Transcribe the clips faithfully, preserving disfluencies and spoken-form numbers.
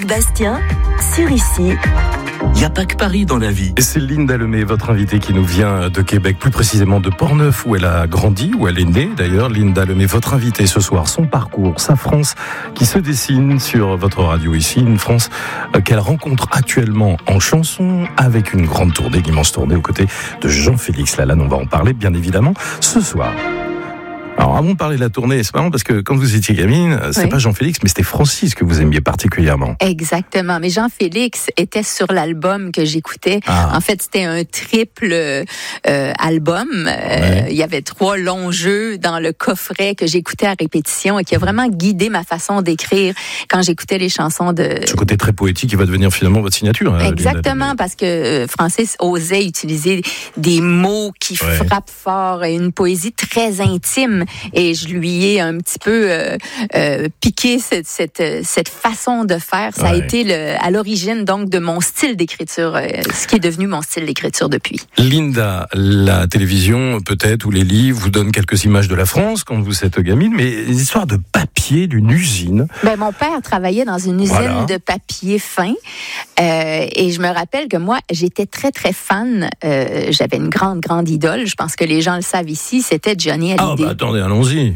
Marc Bastien, sur Ici. Il n'y a pas que Paris dans la vie. Et c'est Linda Lemay, votre invitée qui nous vient de Québec, plus précisément de Portneuf, où elle a grandi, où elle est née d'ailleurs. Linda Lemay, votre invitée ce soir, son parcours, sa France qui se dessine sur votre radio ici. Une France qu'elle rencontre actuellement en chanson, avec une grande tournée, une immense tournée aux côtés de Jean-Félix Lalanne. On va en parler bien évidemment ce soir. Alors, avant de parler de la tournée, c'est marrant parce que quand vous étiez gamine, c'est oui. pas Jean-Félix, mais c'était Francis que vous aimiez particulièrement. Exactement. Mais Jean-Félix était sur l'album que j'écoutais. Ah. En fait, c'était un triple euh, album. Ouais. Euh, il y avait trois longs jeux dans le coffret que j'écoutais à répétition et qui a vraiment guidé ma façon d'écrire quand j'écoutais les chansons de... Ce côté très poétique qui va devenir finalement votre signature. Hein, Exactement, parce que Francis osait utiliser des mots qui ouais. frappent fort et une poésie très intime. Et je lui ai un petit peu euh, euh, piqué cette, cette, cette façon de faire. Ça ouais. a été le, à l'origine donc de mon style d'écriture, euh, ce qui est devenu mon style d'écriture depuis. Linda, la télévision peut-être ou les livres vous donnent quelques images de la France quand vous êtes gamine, mais les histoires de papier d'une usine. Ben, mon père travaillait dans une usine voilà. de papier fin euh, et je me rappelle que moi, j'étais très très fan. Euh, j'avais une grande grande idole. Je pense que les gens le savent ici, c'était Johnny Hallyday. Ah bah attendez, allons-y.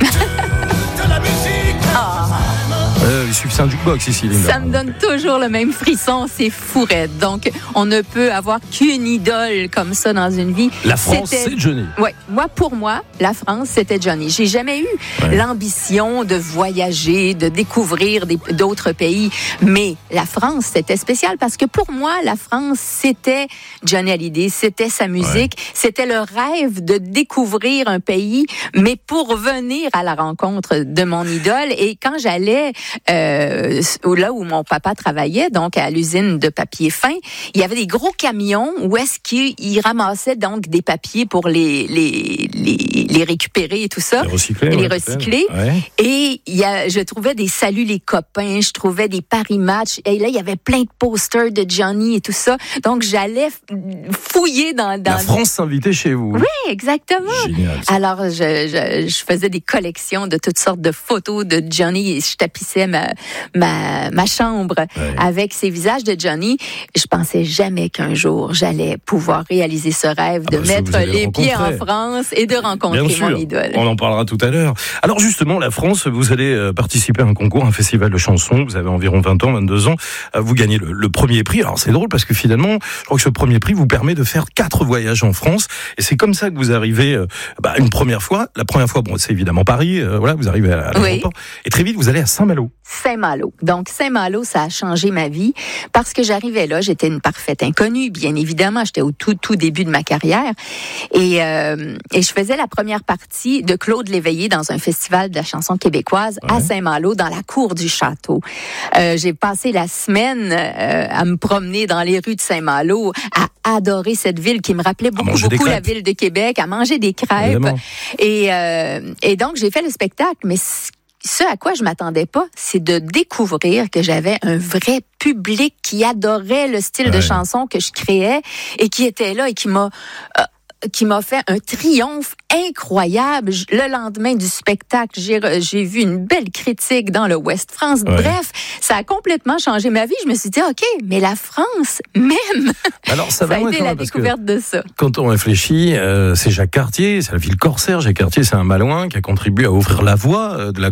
Euh, il suffit un jukebox ici, Linda. Ça me donne toujours le même frisson, c'est fourette. Donc, on ne peut avoir qu'une idole comme ça dans une vie. La France, c'était... c'est Johnny. Oui, moi, pour moi, la France, c'était Johnny. J'ai jamais eu ouais. l'ambition de voyager, de découvrir des, d'autres pays. Mais la France, c'était spécial parce que pour moi, la France, c'était Johnny Hallyday, c'était sa musique, ouais. c'était le rêve de découvrir un pays, mais pour venir à la rencontre de mon idole. Et quand j'allais Euh, là où mon papa travaillait, donc à l'usine de papier fin, il y avait des gros camions où est-ce qu'ils ramassaient donc des papiers pour les les les, les récupérer et tout ça, les recycler, et les ouais, recycler. Ouais. Et il y a, je trouvais des saluts les copains, je trouvais des paris matchs, et là il y avait plein de posters de Johnny et tout ça. Donc j'allais fouiller dans, dans la France s'invitait chez vous. Oui, exactement. Génial. Alors je, je je faisais des collections de toutes sortes de photos de Johnny et je tapissais ma, ma, ma chambre ouais. avec ces visages de Johnny. Je pensais jamais qu'un jour j'allais pouvoir réaliser ce rêve ah de bah, mettre les pieds en France et de rencontrer Bien sûr, mon idole. On en parlera tout à l'heure. Alors justement, la France, vous allez participer à un concours, un festival de chansons. Vous avez environ vingt ans, vingt-deux ans. Vous gagnez le, le premier prix. Alors c'est drôle parce que finalement, je crois que ce premier prix vous permet de faire quatre voyages en France. Et c'est comme ça que vous arrivez bah, une première fois. La première fois, bon, c'est évidemment Paris. Euh, voilà, vous arrivez à l'aéroport. Oui. Et très vite, vous allez à Saint-Malo. Saint-Malo. Donc, Saint-Malo, ça a changé ma vie parce que j'arrivais là, j'étais une parfaite inconnue, bien évidemment. J'étais au tout, tout début de ma carrière. Et, euh, et je faisais la première partie de Claude Léveillé dans un festival de la chanson québécoise ouais. à Saint-Malo, dans la cour du château. Euh, j'ai passé la semaine euh, à me promener dans les rues de Saint-Malo, à adorer cette ville qui me rappelait beaucoup, beaucoup la ville de Québec, à manger des crêpes. Et, euh, et donc, j'ai fait le spectacle, mais ce à quoi je m'attendais pas, c'est de découvrir que j'avais un vrai public qui adorait le style ouais. de chanson que je créais et qui était là et qui m'a euh, qui m'a fait un triomphe incroyable. Le lendemain du spectacle, j'ai, j'ai vu une belle critique dans le Ouest France. Ouais. Bref, ça a complètement changé ma vie. Je me suis dit, OK, mais la France, même, alors, ça, ça va a été la découverte de ça. Quand on réfléchit, euh, c'est Jacques Cartier, c'est la ville corsaire. Jacques Cartier, c'est un Malouin qui a contribué à ouvrir la voie de la